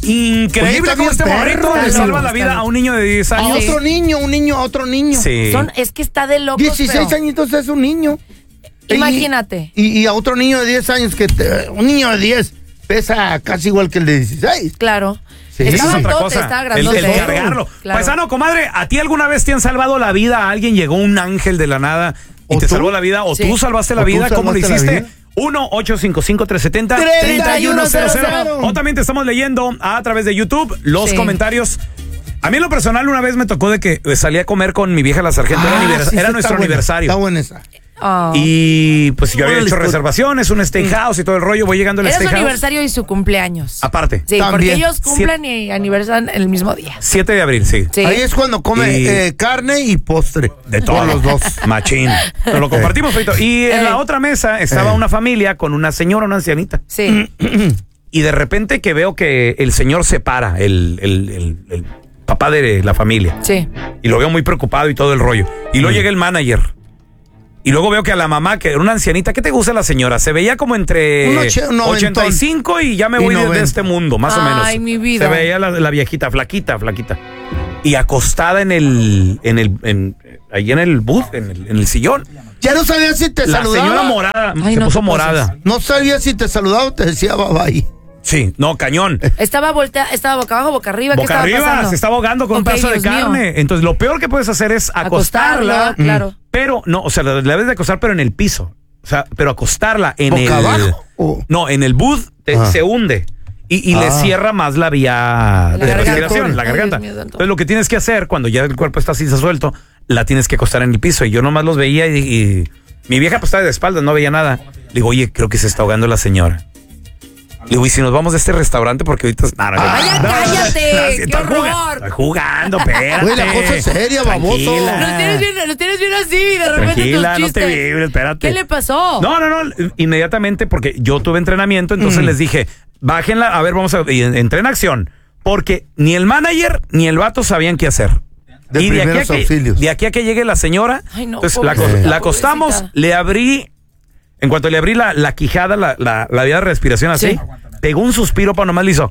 Increíble cómo este morrito le salva la vida a un niño de 10 años. A otro niño. Sí. Es que está de locos. 16 añitos es un niño. Imagínate. Y a otro niño de 10 años, un niño de 10 pesa casi igual que el de 16. Claro. Sí. Estaba Esa es otra grandote, cosa. estaba grandote. El cargarlo. Claro. Paisano, comadre, ¿a ti alguna vez te han salvado la vida? ¿A alguien llegó un ángel de la nada y te salvó la vida? ¿O tú salvaste la vida? ¿Cómo lo hiciste? 1-855-370-3100. O también te estamos leyendo a través de YouTube los comentarios. A mí en lo personal una vez me tocó de que salí a comer con mi vieja la sargento. Era nuestro aniversario. Está buena esa. Y pues yo había hecho reservaciones, un steakhouse y todo el rollo. Voy llegando al steakhouse. Era su aniversario y su cumpleaños. Aparte. Sí, también. porque ellos cumplen y aniversan el mismo día. 7 de abril, sí. Ahí es cuando come carne y postre. De todos los dos. Machín. Nos lo compartimos, Feito. Y en la otra mesa estaba una familia con una señora, una ancianita. Sí. Y de repente que veo que el señor se para, el papá de la familia. Sí. Y lo veo muy preocupado y todo el rollo. Y luego llega el manager. Y luego veo que a la mamá, que era una ancianita, ¿qué te gusta la señora? Se veía como entre 85 y ya me voy de este mundo, más o menos. Ay, mi vida. Se veía la viejita, flaquita. Y acostada ahí en el booth, en el sillón. Ya no sabía si te saludaba. La señora morada, se puso morada. No sabía si te saludaba o te decía bye. Sí, no, cañón. Estaba boca abajo, boca arriba. ¿Qué Boca estaba arriba, pasando? se estaba ahogando con un pedazo de carne. Mío. Entonces, lo peor que puedes hacer es acostarla. Claro. Pero, no, o sea, la debes de acostar, pero en el piso. O sea, pero acostarla en ¿Boca abajo? No, en el booth se hunde. Y le cierra más la vía de respiración, la garganta. Entonces, lo que tienes que hacer cuando ya el cuerpo está así suelto, la tienes que acostar en el piso. Y yo nomás los veía y mi vieja pues estaba de espaldas, no veía nada. Le digo, oye, creo que se está ahogando la señora. Le digo, ¿y si nos vamos de este restaurante? Porque ahorita... ¡Cállate! ¡Qué horror! Está jugando, espérate. Güey, la cosa es seria, baboso. Lo tienes bien así y de repente Tranquila, tus no chistes. te vibres, espérate. ¿Qué le pasó? No, inmediatamente, porque yo tuve entrenamiento, entonces les dije, bájenla, a ver, vamos a... Entré en acción, porque ni el manager ni el vato sabían qué hacer. Y de aquí a que llegue la señora, ay, no, entonces la acostamos, le abrí... En cuanto le abrí la quijada, la vía de respiración así, pegó un suspiro para nomás le hizo.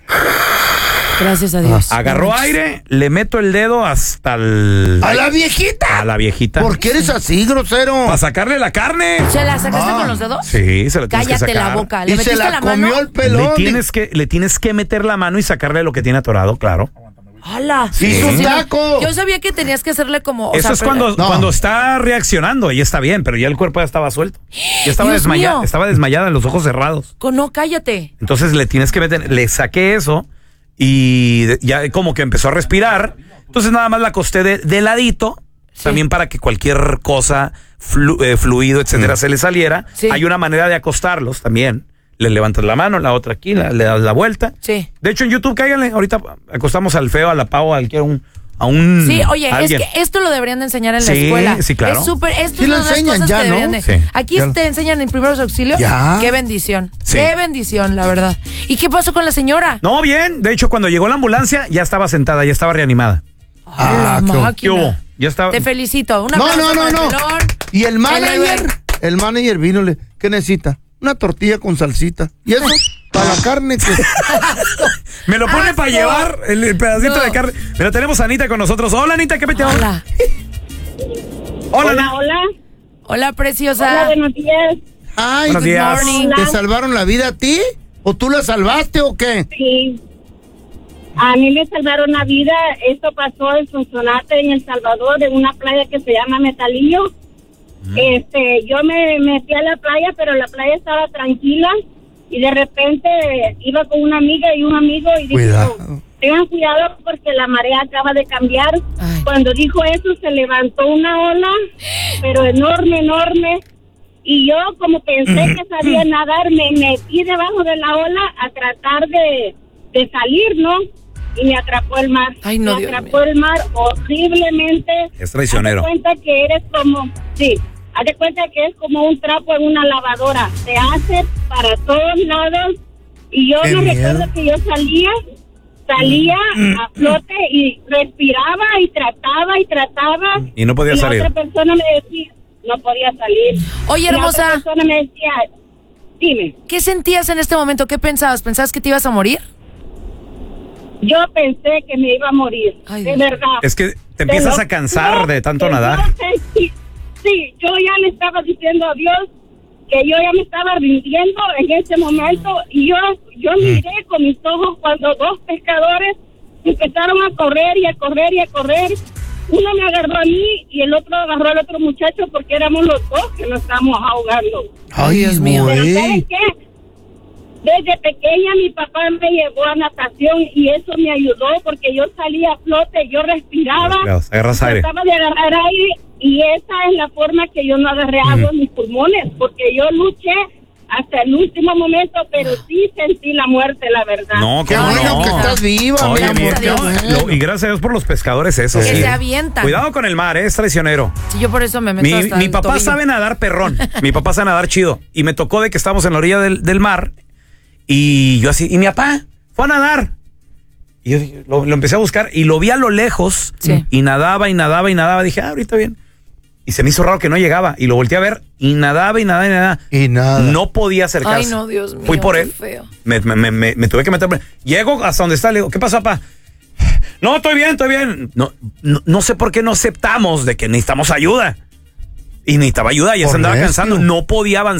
Gracias a Dios. Agarró aire, le meto el dedo hasta el... ¿A la viejita? A la viejita. ¿Por qué eres así, grosero? Para sacarle la carne. ¿Se la sacaste con los dedos? Sí, se la tienes que Cállate sacar. la boca. Y ¿Le se metiste la mano? comió el pelón. Le tienes que meter la mano y sacarle lo que tiene atorado, claro. ¡Hala! Sí, un taco. Yo sabía que tenías que hacerle como... Eso es cuando está reaccionando y está bien, pero ya el cuerpo ya estaba suelto. Ya estaba Dios mío. estaba desmayada, los ojos cerrados. No, cállate. Entonces le tienes que meter, le saqué eso y ya como que empezó a respirar. Entonces nada más la acosté de ladito, también para que cualquier cosa, fluido, etcétera, se le saliera. Sí. Hay una manera de acostarlos también. Le levantas la mano, la otra aquí, le das la vuelta. Sí. De hecho, en YouTube, cáiganle. Ahorita acostamos al feo, a la Pau, a un... Sí, oye, es que esto lo deberían de enseñar en la escuela. Sí, claro. Es súper... Esto sí es lo una de las enseñan cosas ya, que ¿no? deberían de... Sí. Aquí te enseñan en primeros auxilios. Ya. Qué bendición. Sí. Qué bendición, la verdad. ¿Y qué pasó con la señora? No, bien. De hecho, cuando llegó la ambulancia, ya estaba sentada, ya estaba reanimada. ¿Qué hubo? Ya estaba... Te felicito. Un No. aplauso para el Y el manager vino, ¿qué necesita? Una tortilla con salsita. ¿Y eso? Para la carne que... Me lo pone para llevar el pedacito de carne. Pero tenemos a Anita con nosotros. Hola, Anita, ¿qué peteo? Hola. Hola. Hola, preciosa. Hola, buenos días. Ay, buenos días. ¿Te salvaron la vida a ti? ¿O tú la salvaste o qué? Sí. A mí me salvaron la vida. Esto pasó en Sonsonate, en El Salvador, en una playa que se llama Metalillo. Yo me metí a la playa, pero la playa estaba tranquila y de repente iba con una amiga y un amigo y dijo, tengan cuidado porque la marea acaba de cambiar. Ay. Cuando dijo eso se levantó una ola, pero enorme, y yo como pensé que sabía nadar, me metí debajo de la ola a tratar de salir, ¿no? Y me atrapó el mar. Ay, no, me atrapó el mar horriblemente. Es traicionero. Haz de cuenta que eres como... Sí. Haz de cuenta que es como un trapo en una lavadora. Te hace para todos lados. Y yo me recuerdo que yo salía a flote y respiraba y trataba. Y no podía salir. La otra persona me decía, no podía salir. Oye, hermosa. La otra persona me decía, dime. ¿Qué sentías en este momento? ¿Qué pensabas? ¿Pensabas que te ibas a morir? yo pensé que me iba a morir, Ay, de Dios. verdad. Es que te empiezas a cansar de tanto nadar. Sí, yo ya le estaba diciendo a Dios que yo ya me estaba rindiendo en ese momento y yo miré con mis ojos cuando dos pescadores empezaron a correr y a correr y a correr. Uno me agarró a mí y el otro agarró al otro muchacho porque éramos los dos que nos estábamos ahogando. Ay, Dios mío. Pero güey. ¿sabes qué? Desde pequeña mi papá me llevó a natación y eso me ayudó porque yo salía a flote, yo respiraba, Agarras aire. trataba de agarrar aire y esa es la forma que yo no agarré agua en mis pulmones porque yo luché hasta el último momento, pero sí sentí la muerte, la verdad. No, Qué ¿cómo bueno no? que estás viva, Oye, mi amor, gracias a qué Dios. bueno. y gracias a Dios por los pescadores, eso Que sí. se avientan. Cuidado con el mar, es traicionero. Sí, yo por eso me meto hasta Mi el papá tobillo. sabe nadar perrón. Mi papá sabe nadar chido. Y me tocó de que estábamos en la orilla del mar. Y yo así, y mi papá fue a nadar. Y yo dije, lo empecé a buscar y lo vi a lo lejos. Sí. Y nadaba y nadaba y nadaba. Dije, ahorita bien. Y se me hizo raro que no llegaba. Y lo volteé a ver y nadaba y nadaba y nadaba. Y nada. No podía acercarse. Ay, no, Dios mío. Fui por qué él. feo. Me tuve que meter. Llego hasta donde está. Le digo, ¿qué pasó, papá? No, estoy bien, estoy bien. No sé por qué no aceptamos de que necesitamos ayuda. Y necesitaba ayuda, ya Por se andaba necio. cansando, no podía avanzar.